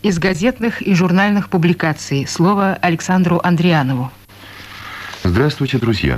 из газетных и журнальных публикаций. Слово Александру Андрианову. Здравствуйте, друзья.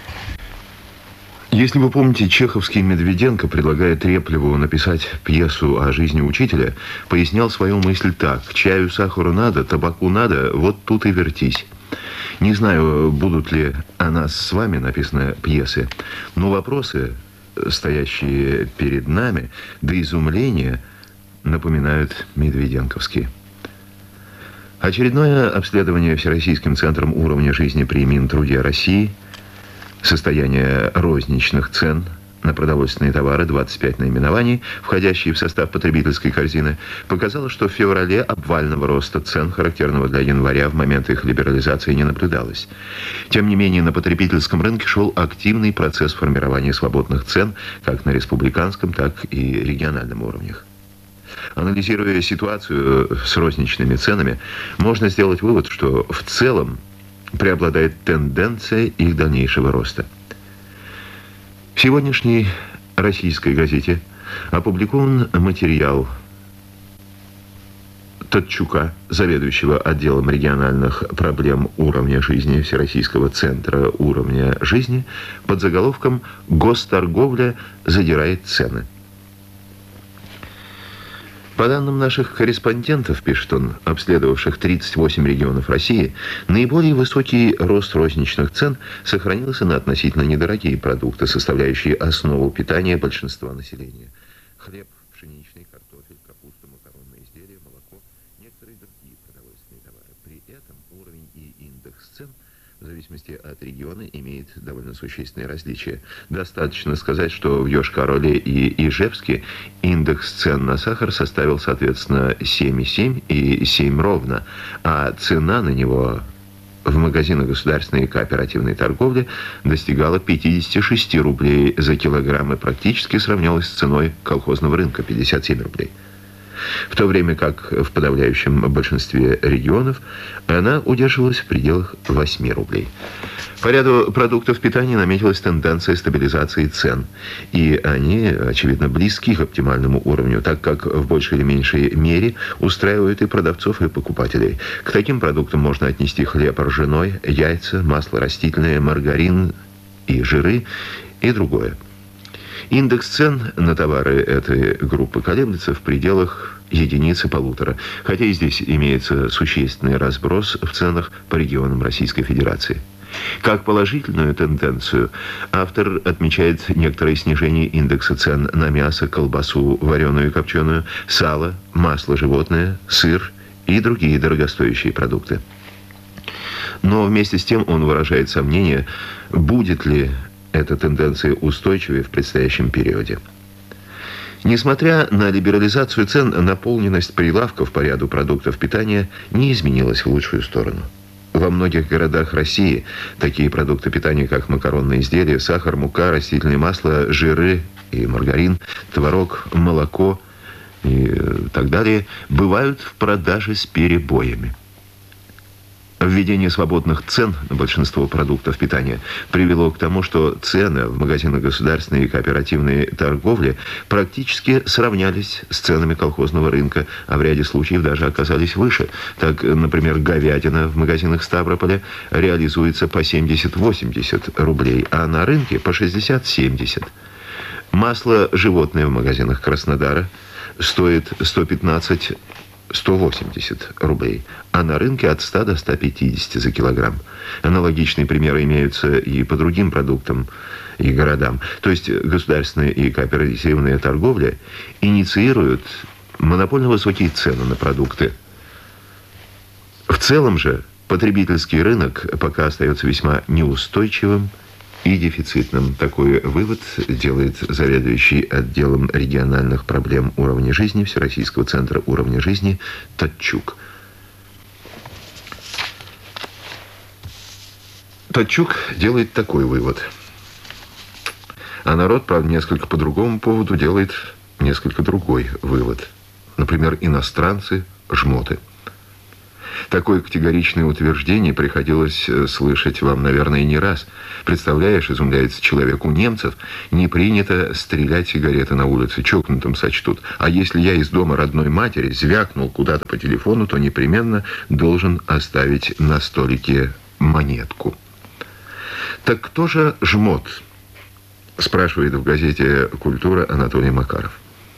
Если вы помните, чеховский Медведенко, предлагая Треплеву написать пьесу о жизни учителя, пояснял свою мысль так: чаю, сахару надо, табаку надо, вот тут и вертись. Не знаю, будут ли о нас с вами написаны пьесы, но вопросы, стоящие перед нами, до изумления напоминают медведенковские. Очередное обследование Всероссийским центром уровня жизни при Минтруде России, состояние розничных цен на продовольственные товары, 25 наименований, входящие в состав потребительской корзины, показало, что в феврале обвального роста цен, характерного для января, в момент их либерализации не наблюдалось. Тем не менее, на потребительском рынке шел активный процесс формирования свободных цен как на республиканском, так и региональном уровнях. Анализируя ситуацию с розничными ценами, можно сделать вывод, что в целом преобладает тенденция их дальнейшего роста. В сегодняшней российской газете опубликован материал Татчука, заведующего отделом региональных проблем уровня жизни Всероссийского центра уровня жизни, под заголовком «Госторговля задирает цены». По данным наших корреспондентов, пишет он, обследовавших 38 регионов России, наиболее высокий рост розничных цен сохранился на относительно недорогие продукты, составляющие основу питания большинства населения. Хлеб, пшеничный, картофель, капуста, макаронные изделия, молоко, некоторые другие продовольственные товары. При этом уровень и индекс цен в зависимости от региона имеет довольно существенные различия. Достаточно сказать, что в Йошкар-Оле и Ижевске индекс цен на сахар составил, соответственно, 7,7 и 7 ровно, а цена на него в магазинах государственной и кооперативной торговли достигала 56 рублей за килограмм и практически сравнялась с ценой колхозного рынка – 57 рублей. В то время как в подавляющем большинстве регионов она удерживалась в пределах 8 рублей. По ряду продуктов питания наметилась тенденция стабилизации цен, и они, очевидно, близки к оптимальному уровню, так как в большей или меньшей мере устраивают и продавцов, и покупателей. К таким продуктам можно отнести хлеб ржаной, яйца, масло растительное, маргарин и жиры и другое. Индекс цен на товары этой группы колеблется в пределах единицы-полутора, хотя и здесь имеется существенный разброс в ценах по регионам Российской Федерации. Как положительную тенденцию автор отмечает некоторое снижение индекса цен на мясо, колбасу, вареную и копченую, сало, масло животное, сыр и другие дорогостоящие продукты. Но вместе с тем он выражает сомнение, будет ли эта тенденция устойчивее в предстоящем периоде. Несмотря на либерализацию цен, наполненность прилавков по ряду продуктов питания не изменилась в лучшую сторону. Во многих городах России такие продукты питания, как макаронные изделия, сахар, мука, растительное масло, жиры и маргарин, творог, молоко и так далее, бывают в продаже с перебоями. Введение свободных цен на большинство продуктов питания привело к тому, что цены в магазинах государственной и кооперативной торговли практически сравнялись с ценами колхозного рынка, а в ряде случаев даже оказались выше. Так, например, говядина в магазинах Ставрополя реализуется по 70-80 рублей, а на рынке по 60-70. Масло животное в магазинах Краснодара стоит 115-180 рублей, а на рынке от 100 до 150 за килограмм. Аналогичные примеры имеются и по другим продуктам и городам. То есть государственная и кооперативная торговля инициируют монопольно высокие цены на продукты. В целом же потребительский рынок пока остается весьма неустойчивым и дефицитным. Такой вывод делает заведующий отделом региональных проблем уровня жизни Всероссийского центра уровня жизни Татчук. Татчук делает такой вывод. А народ, правда, несколько по другому поводу делает несколько другой вывод. Например, иностранцы, жмоты. Такое категоричное утверждение приходилось слышать вам, наверное, не раз. Представляешь, изумляется человек, у немцев не принято стрелять сигареты на улице, чокнутым сочтут. А если я из дома родной матери звякнул куда-то по телефону, то непременно должен оставить на столике монетку. Так кто же жмот? Спрашивает в газете «Культура» Анатолий Макаров.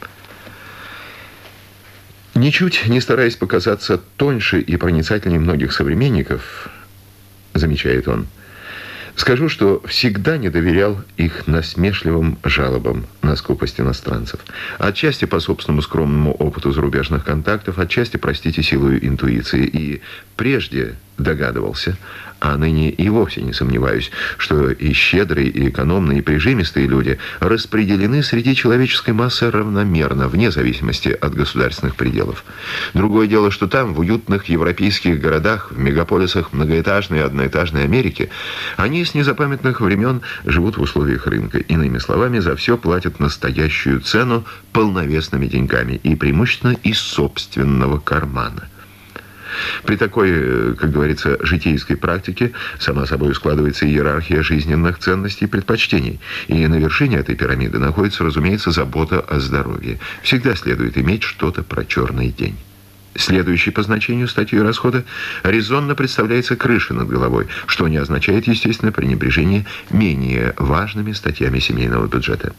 Ничуть не стараясь показаться тоньше и проницательнее многих современников, замечает он, скажу, что всегда не доверял их насмешливым жалобам на скупость иностранцев. Отчасти по собственному скромному опыту зарубежных контактов, отчасти, простите, силою интуиции. И прежде догадывался, а ныне и вовсе не сомневаюсь, что и щедрые, и экономные, и прижимистые люди распределены среди человеческой массы равномерно, вне зависимости от государственных пределов. Другое дело, что там, в уютных европейских городах, в мегаполисах многоэтажной и одноэтажной Америки, они с незапамятных времен живут в условиях рынка. Иными словами, за все платят настоящую цену полновесными деньгами и преимущественно из собственного кармана. При такой, как говорится, житейской практике сама собой складывается иерархия жизненных ценностей и предпочтений. И на вершине этой пирамиды находится, разумеется, забота о здоровье. Всегда следует иметь что-то про черный день. Следующей по значению статьей расхода резонно представляется крыша над головой, что не означает, естественно, пренебрежение менее важными статьями семейного бюджета.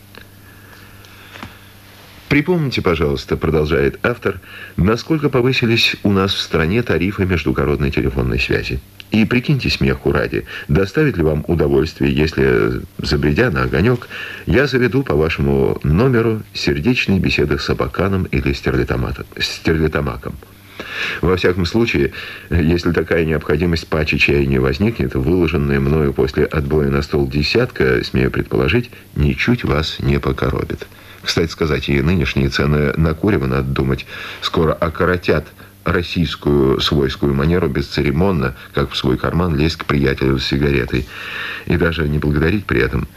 Припомните, пожалуйста, продолжает автор, насколько повысились у нас в стране тарифы междугородной телефонной связи. И прикиньте смеху ради, доставит ли вам удовольствие, если, забредя на огонек, я заведу по вашему номеру сердечные беседы с Абаканом или Стерлитамаком. Во всяком случае, если такая необходимость паче чая не возникнет, выложенная мною после отбоя на стол десятка, смею предположить, ничуть вас не покоробит. Кстати сказать, и нынешние цены на курево, надо думать, скоро окоротят российскую свойскую манеру бесцеремонно, как в свой карман, лезть к приятелю с сигаретой. И даже не благодарить при этом.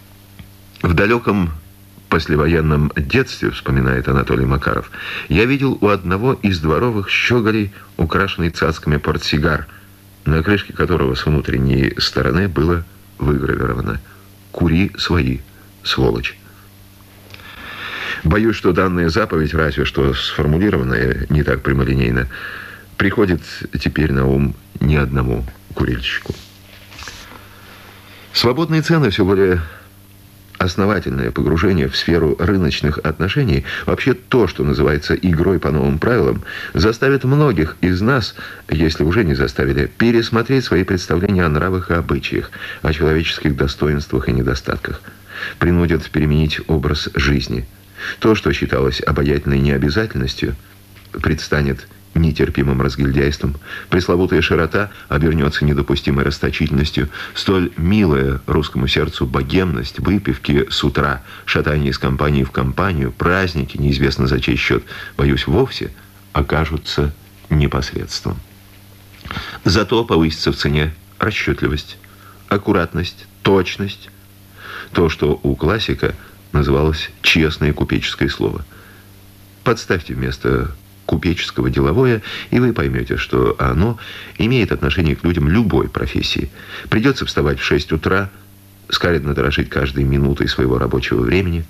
В далеком послевоенном детстве, вспоминает Анатолий Макаров, я видел у одного из дворовых щеголей украшенный цацками портсигар, на крышке которого с внутренней стороны было выгравировано «Кури свои, сволочь». Боюсь, что данная заповедь, разве что сформулированная не так прямолинейно, приходит теперь на ум ни одному курильщику. Свободные цены, все более основательное погружение в сферу рыночных отношений, вообще то, что называется игрой по новым правилам, заставит многих из нас, если уже не заставили, пересмотреть свои представления о нравах и обычаях, о человеческих достоинствах и недостатках, принудят переменить образ жизни. То, что считалось обаятельной необязательностью, предстанет нетерпимым разгильдяйством, пресловутая широта обернется недопустимой расточительностью, столь милая русскому сердцу богемность, выпивки с утра, шатание из компании в компанию, праздники, неизвестно за чей счет, боюсь, вовсе окажутся непосредством. Зато повысится в цене расчетливость, аккуратность, точность, то, что у классика называлось честное купеческое слово. Подставьте вместо купеческого деловое, и вы поймете, что оно имеет отношение к людям любой профессии. Придется вставать в 6 утра, скаридно дорожить каждой минутой своего рабочего времени.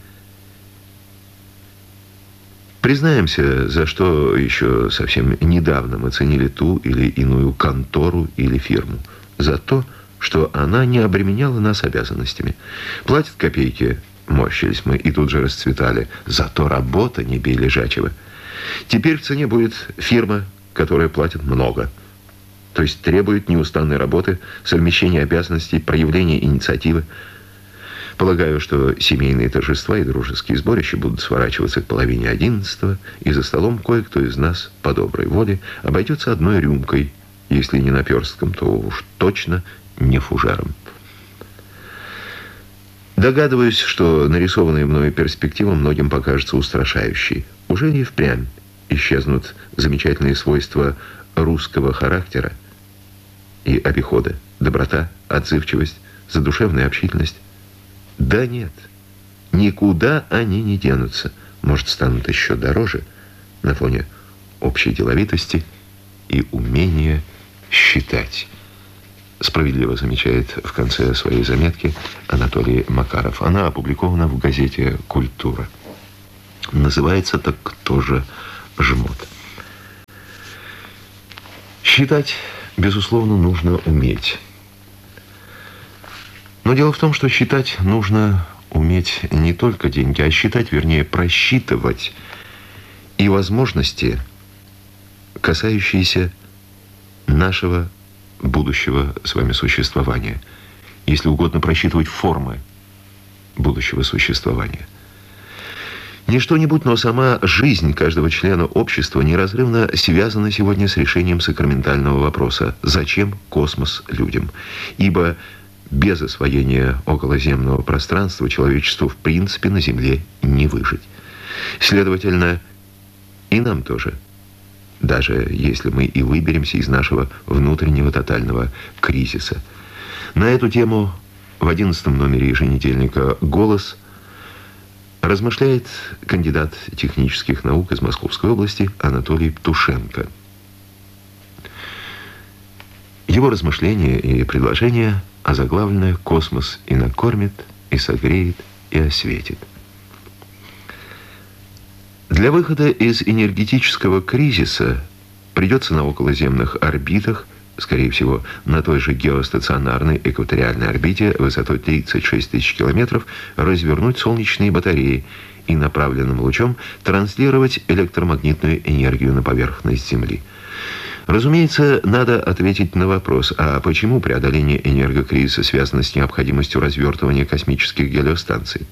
Признаемся, за что еще совсем недавно мы ценили ту или иную контору или фирму. За то, что она не обременяла нас обязанностями. Платят копейки, морщились мы и тут же расцветали. Зато работа не бей лежачего. Теперь в цене будет фирма, которая платит много. То есть требует неустанной работы, совмещения обязанностей, проявления инициативы. Полагаю, что семейные торжества и дружеские сборища будут сворачиваться к половине 11-го, и за столом кое-кто из нас по доброй воле обойдется одной рюмкой, если не наперстком, то уж точно не фужером. Догадываюсь, что нарисованная мною перспектива многим покажется устрашающей. Уже и впрямь исчезнут замечательные свойства русского характера и обихода, доброта, отзывчивость, задушевная общительность? Да нет, никуда они не денутся. Может, станут еще дороже на фоне общей деловитости и умение считать. Справедливо замечает в конце своей заметки Анатолий Макаров. Она опубликована в газете «Культура». Называется так тоже «Жмот». Считать, безусловно, нужно уметь. Но дело в том, что считать нужно уметь не только деньги, а считать, вернее, просчитывать и возможности, касающиеся нашего будущего с вами существования. Если угодно, просчитывать формы будущего существования. Не что-нибудь, но сама жизнь каждого члена общества неразрывно связана сегодня с решением сакраментального вопроса: зачем космос людям? Ибо без освоения околоземного пространства человечеству в принципе на Земле не выжить. Следовательно, и нам тоже, даже если мы и выберемся из нашего внутреннего тотального кризиса. На эту тему в 11-м номере еженедельника «Голос» размышляет кандидат технических наук из Московской области Анатолий Птушенко. Его размышления и предложения озаглавлены «Космос и накормит, и согреет, и осветит». Для выхода из энергетического кризиса придется на околоземных орбитах, скорее всего, на той же геостационарной экваториальной орбите высотой 36 тысяч километров, развернуть солнечные батареи и направленным лучом транслировать электромагнитную энергию на поверхность Земли. Разумеется, надо ответить на вопрос, а почему преодоление энергокризиса связано с необходимостью развертывания космических гелиостанций?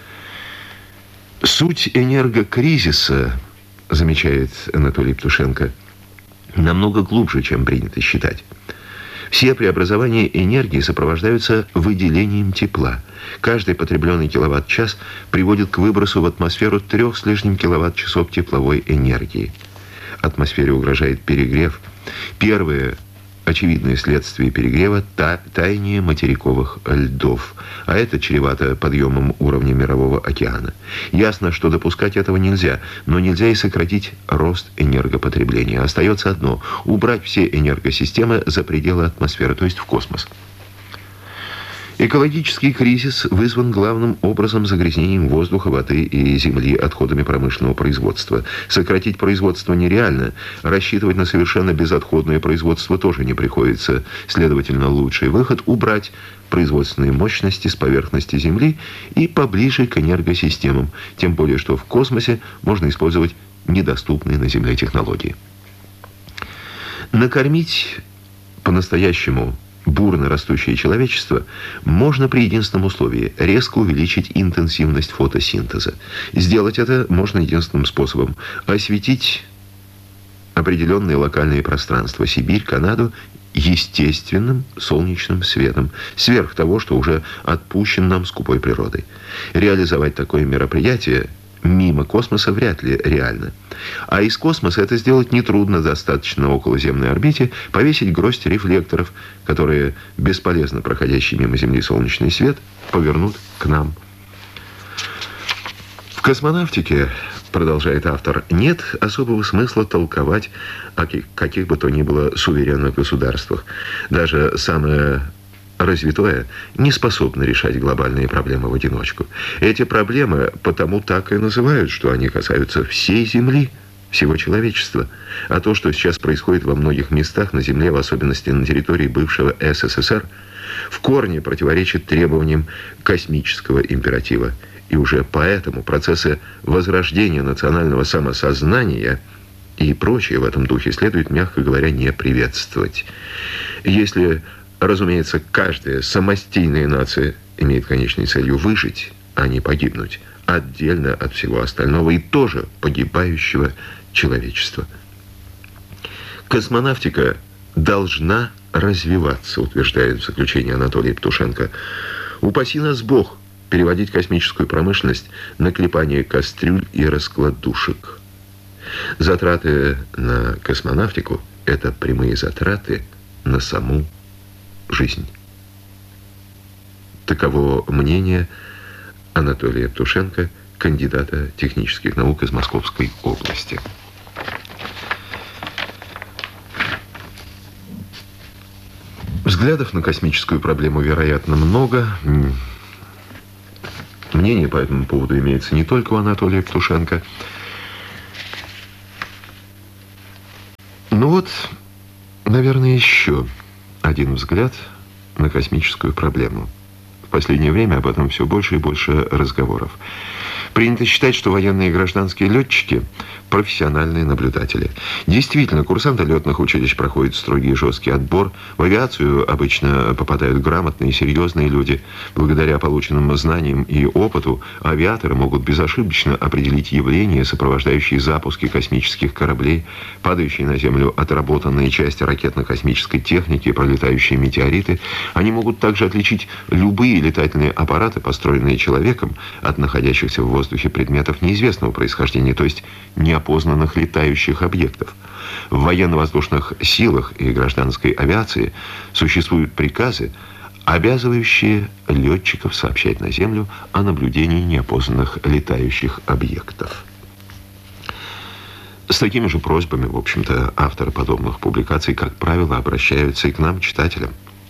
Суть энергокризиса, замечает Анатолий Птушенко, намного глубже, чем принято считать. Все преобразования энергии сопровождаются выделением тепла. Каждый потребленный киловатт-час приводит к выбросу в атмосферу 3 с лишним киловатт-часов тепловой энергии. Атмосфере угрожает перегрев. Первое очевидное следствие перегрева – таяние материковых льдов. А это чревато подъемом уровня Мирового океана. Ясно, что допускать этого нельзя, но нельзя и сократить рост энергопотребления. Остается одно – убрать все энергосистемы за пределы атмосферы, то есть в космос. Экологический кризис вызван главным образом загрязнением воздуха, воды и земли отходами промышленного производства. Сократить производство нереально, рассчитывать на совершенно безотходное производство тоже не приходится. Следовательно, лучший выход – убрать производственные мощности с поверхности Земли и поближе к энергосистемам, тем более что в космосе можно использовать недоступные на Земле технологии. Накормить по-настоящему бурно растущее человечество можно при единственном условии – резко увеличить интенсивность фотосинтеза. Сделать это можно единственным способом – осветить определенные локальные пространства – Сибирь, Канаду – естественным солнечным светом, сверх того, что уже отпущен нам скупой природой. Реализовать такое мероприятие мимо космоса вряд ли реально. А из космоса это сделать нетрудно, достаточно на околоземной орбите повесить гроздь рефлекторов, которые бесполезно проходящий мимо Земли солнечный свет повернут к нам. В космонавтике, продолжает автор, нет особого смысла толковать о каких бы то ни было суверенных государствах. Даже самое развитое не способно решать глобальные проблемы в одиночку. Эти проблемы потому так и называют, что они касаются всей Земли, всего человечества. А то, что сейчас происходит во многих местах на Земле, в особенности на территории бывшего СССР, в корне противоречит требованиям космического императива. И уже поэтому процессы возрождения национального самосознания и прочее в этом духе следует, мягко говоря, не приветствовать. Если, разумеется, каждая самостийная нация имеет конечной целью выжить, а не погибнуть, отдельно от всего остального и тоже погибающего человечества. Космонавтика должна развиваться, утверждает в заключении Анатолий Птушенко. Упаси нас Бог переводить космическую промышленность на клепание кастрюль и раскладушек. Затраты на космонавтику – это прямые затраты на саму жизнь. Таково мнение Анатолия Птушенко, кандидата технических наук из Московской области. Взглядов на космическую проблему, вероятно, много. Мнение по этому поводу имеется не только у Анатолия Птушенко. Ну вот, наверное, еще один взгляд на космическую проблему. В последнее время об этом все больше и больше разговоров. Принято считать, что военные и гражданские летчики – профессиональные наблюдатели. Действительно, курсанты летных училищ проходят строгий и жесткий отбор. В авиацию обычно попадают грамотные и серьезные люди. Благодаря полученным знаниям и опыту авиаторы могут безошибочно определить явления, сопровождающие запуски космических кораблей, падающие на Землю отработанные части ракетно-космической техники, пролетающие метеориты. Они могут также отличить любые летательные аппараты, построенные человеком, от находящихся в воздухе предметов неизвестного происхождения, то есть неопознанных летающих объектов. В военно-воздушных силах и гражданской авиации существуют приказы, обязывающие летчиков сообщать на Землю о наблюдении неопознанных летающих объектов. С такими же просьбами, в общем-то, авторы подобных публикаций, как правило, обращаются и к нам, читателям.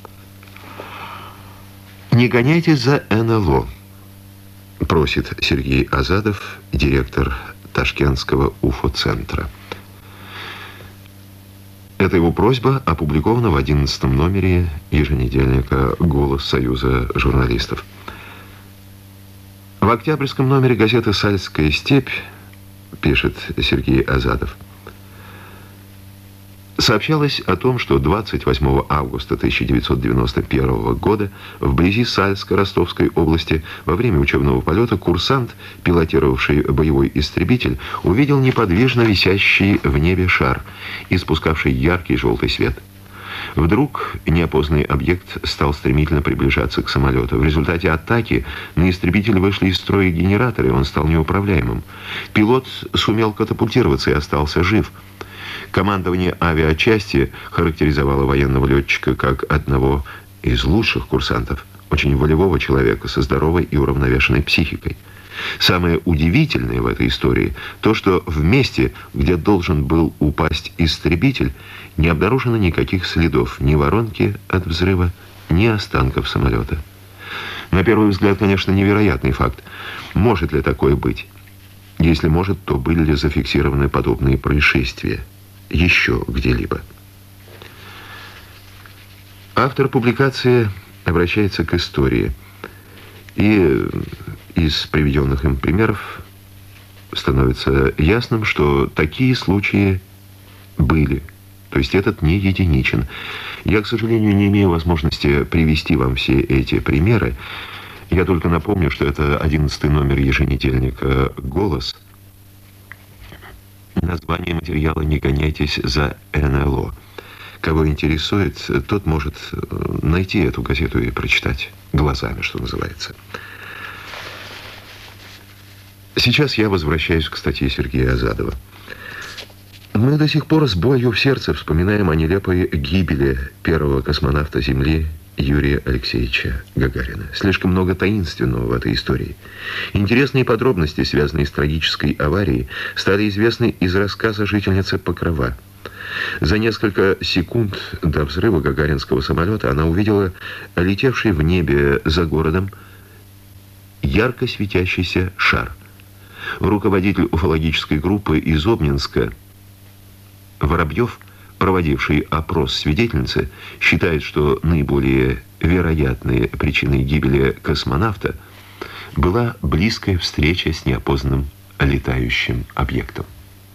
«Не гоняйтесь за НЛО», просит Сергей Азадов, директор Ташкентского УФО-центра. Эта его просьба опубликована в 11-м номере еженедельника «Голос Союза журналистов». В октябрьском номере газеты «Сальская степь», пишет Сергей Азадов, сообщалось о том, что 28 августа 1991 года вблизи Сальска Ростовской области во время учебного полета курсант, пилотировавший боевой истребитель, увидел неподвижно висящий в небе шар, испускавший яркий желтый свет. Вдруг неопознанный объект стал стремительно приближаться к самолету. В результате атаки на истребитель вышли из строя генераторы, и он стал неуправляемым. Пилот сумел катапультироваться и остался жив. Командование авиачасти характеризовало военного летчика как одного из лучших курсантов, очень волевого человека со здоровой и уравновешенной психикой. Самое удивительное в этой истории то, что в месте, где должен был упасть истребитель, не обнаружено никаких следов, ни воронки от взрыва, ни останков самолета. На первый взгляд, конечно, невероятный факт. Может ли такое быть? Если может, то были ли зафиксированы подобные происшествия еще где-либо? Автор публикации обращается к истории. И из приведенных им примеров становится ясным, что такие случаи были. То есть этот не единичен. Я, к сожалению, не имею возможности привести вам все эти примеры. Я только напомню, что это 11-й номер еженедельника «Голос». Название материала «Не гоняйтесь за НЛО». Кого интересует, тот может найти эту газету и прочитать глазами, что называется. Сейчас я возвращаюсь к статье Сергея Азадова. Мы до сих пор с болью в сердце вспоминаем о нелепой гибели первого космонавта Земли Юрия Алексеевича Гагарина. Слишком много таинственного в этой истории. Интересные подробности, связанные с трагической аварией, стали известны из рассказа жительницы Покрова. За несколько секунд до взрыва гагаринского самолета она увидела летевший в небе за городом ярко светящийся шар. Руководитель уфологической группы из Обнинска Воробьев, проводивший опрос свидетельницы, считает, что наиболее вероятной причиной гибели космонавта была близкая встреча с неопознанным летающим объектом.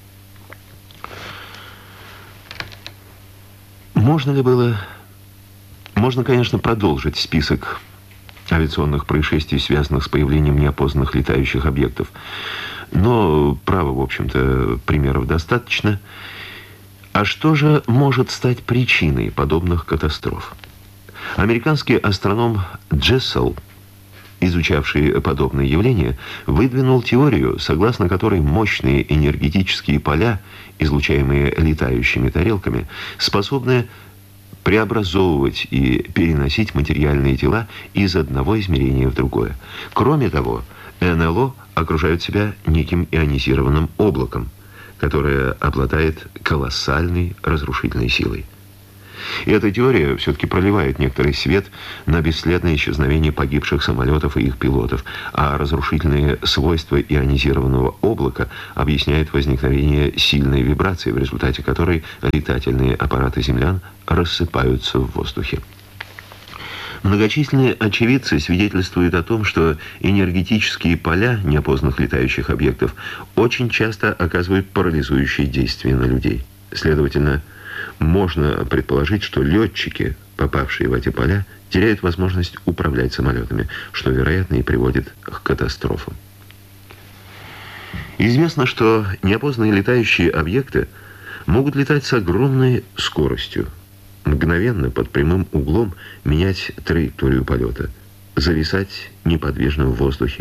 Можно, конечно, продолжить список авиационных происшествий, связанных с появлением неопознанных летающих объектов. Но, право, в общем-то, примеров достаточно. А что же может стать причиной подобных катастроф? Американский астроном Джессел, изучавший подобные явления, выдвинул теорию, согласно которой мощные энергетические поля, излучаемые летающими тарелками, способны преобразовывать и переносить материальные тела из одного измерения в другое. Кроме того, НЛО окружают себя неким ионизированным облаком, которое обладает колоссальной разрушительной силой. И эта теория все-таки проливает некоторый свет на бесследное исчезновение погибших самолетов и их пилотов, а разрушительные свойства ионизированного облака объясняют возникновение сильной вибрации, в результате которой летательные аппараты землян рассыпаются в воздухе. Многочисленные очевидцы свидетельствуют о том, что энергетические поля неопознанных летающих объектов очень часто оказывают парализующие действия на людей. Следовательно, можно предположить, что летчики, попавшие в эти поля, теряют возможность управлять самолетами, что, вероятно, и приводит к катастрофам. Известно, что неопознанные летающие объекты могут летать с огромной скоростью, мгновенно под прямым углом менять траекторию полета, зависать неподвижно в воздухе,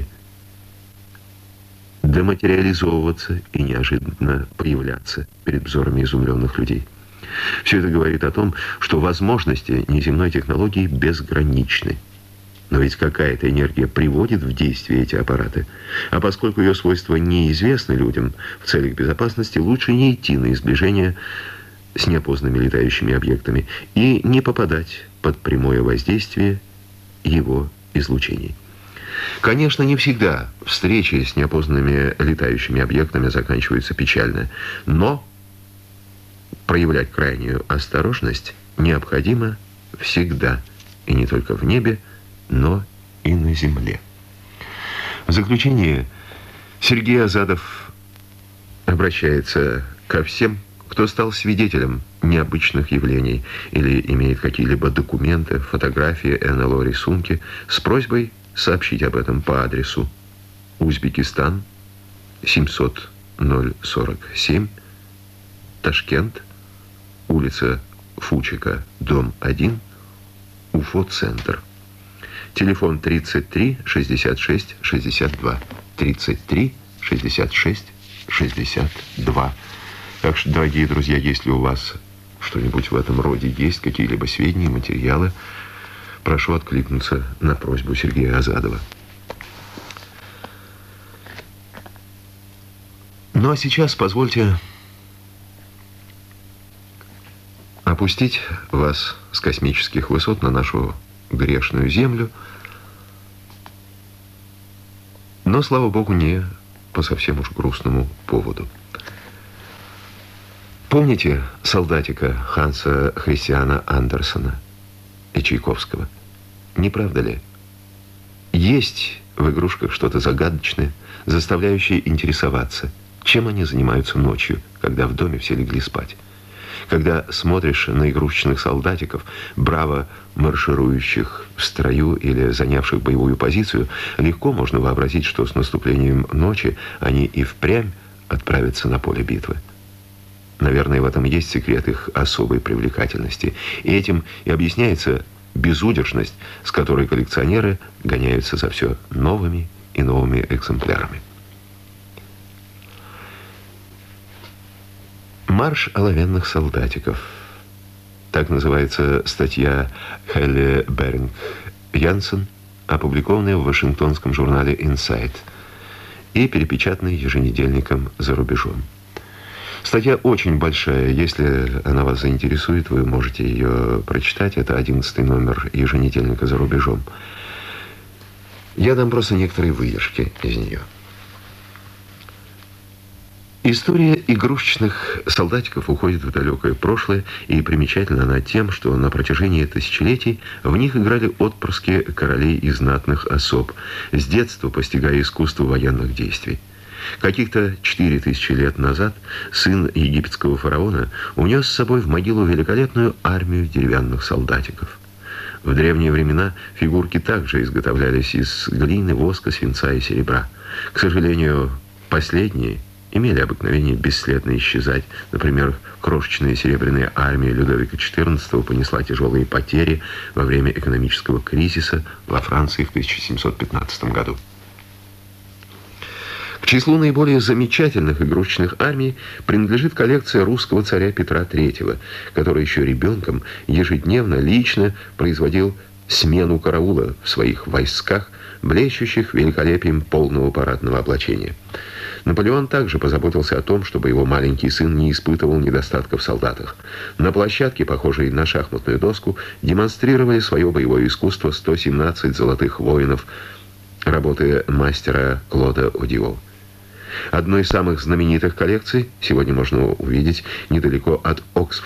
дематериализовываться и неожиданно появляться перед взорами изумленных людей. Все это говорит о том, что возможности неземной технологии безграничны. Но ведь какая-то энергия приводит в действие эти аппараты. А поскольку ее свойства неизвестны людям, в целях безопасности лучше не идти на сближение с неопознанными летающими объектами и не попадать под прямое воздействие его излучений. Конечно, не всегда встречи с неопознанными летающими объектами заканчиваются печально, но проявлять крайнюю осторожность необходимо всегда, и не только в небе, но и на земле. В заключение Сергей Азадов обращается ко всем, кто стал свидетелем необычных явлений или имеет какие-либо документы, фотографии, НЛО, рисунки, с просьбой сообщить об этом по адресу Узбекистан, 700-047, Ташкент, улица Фучика, дом 1, Уфо-центр. Телефон 33 66 62. 33 66 62. Так что, дорогие друзья, если у вас что-нибудь в этом роде есть, какие-либо сведения, материалы, прошу откликнуться на просьбу Сергея Азадова. Ну а сейчас позвольте опустить вас с космических высот на нашу грешную землю, но, слава богу, не по совсем уж грустному поводу. Помните солдатика Ханса Христиана Андерсена и Чайковского? Не правда ли? Есть в игрушках что-то загадочное, заставляющее интересоваться, чем они занимаются ночью, когда в доме все легли спать. Когда смотришь на игрушечных солдатиков, браво марширующих в строю или занявших боевую позицию, легко можно вообразить, что с наступлением ночи они и впрямь отправятся на поле битвы. Наверное, в этом есть секрет их особой привлекательности. И этим и объясняется безудержность, с которой коллекционеры гоняются за все новыми и новыми экземплярами. «Марш оловянных солдатиков». Так называется статья Хелли Беринг Янсен, опубликованная в вашингтонском журнале «Инсайт» и перепечатанная еженедельником «За рубежом». Статья очень большая. Если она вас заинтересует, вы можете ее прочитать. Это 11-й номер еженедельника «За рубежом». Я дам просто некоторые выдержки из нее. История игрушечных солдатиков уходит в далекое прошлое, и примечательна она тем, что на протяжении тысячелетий в них играли отпрыски королей и знатных особ, с детства постигая искусство военных действий. Каких-то 4000 лет назад сын египетского фараона унес с собой в могилу великолепную армию деревянных солдатиков. В древние времена фигурки также изготовлялись из глины, воска, свинца и серебра. К сожалению, последние имели обыкновение бесследно исчезать. Например, крошечная серебряная армия Людовика XIV понесла тяжелые потери во время экономического кризиса во Франции в 1715 году. К числу наиболее замечательных игрушечных армий принадлежит коллекция русского царя Петра III, который еще ребенком ежедневно лично производил смену караула в своих войсках, блещущих великолепием полного парадного облачения. Наполеон также позаботился о том, чтобы его маленький сын не испытывал недостатка в солдатах. На площадке, похожей на шахматную доску, демонстрировали свое боевое искусство 117 золотых воинов работы мастера Клода Одио. Одной из самых знаменитых коллекций сегодня можно увидеть недалеко от Оксфорда.